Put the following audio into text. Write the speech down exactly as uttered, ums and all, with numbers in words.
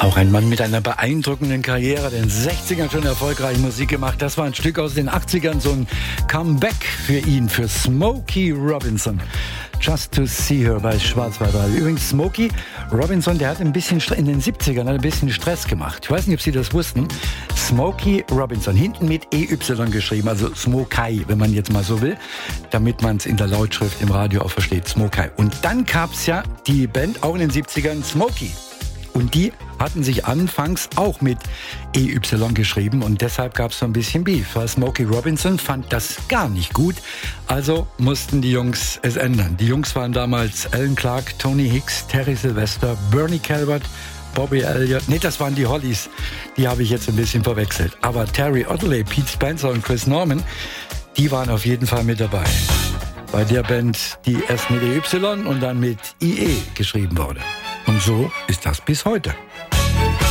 Auch ein Mann mit einer beeindruckenden Karriere, in den sechzigern schon erfolgreich Musik gemacht. Das war ein Stück aus den achtzigern, so ein Comeback für ihn, für Smokey Robinson. Just to see her bei Schwarzwaldradio. Übrigens, Smokey Robinson, der hat ein bisschen in den siebzigern ein bisschen Stress gemacht. Ich weiß nicht, ob Sie das wussten. Smokey Robinson, hinten mit E Y geschrieben, also Smokey, wenn man jetzt mal so will, damit man es in der Lautschrift im Radio auch versteht, Smokey. Und dann gab es ja die Band, auch in den siebzigern, Smokey. Und die hatten sich anfangs auch mit E Y geschrieben und deshalb gab es so ein bisschen Beef. Weil Smokey Robinson fand das gar nicht gut, also mussten die Jungs es ändern. Die Jungs waren damals Alan Clark, Tony Hicks, Terry Sylvester, Bernie Calvert, Bobby Elliott. Nee, das waren die Hollies. Die habe ich jetzt ein bisschen verwechselt. Aber Terry Otterley, Pete Spencer und Chris Norman, die waren auf jeden Fall mit dabei. Bei der Band, die erst mit E Y und dann mit I E geschrieben wurde. Und so ist das bis heute.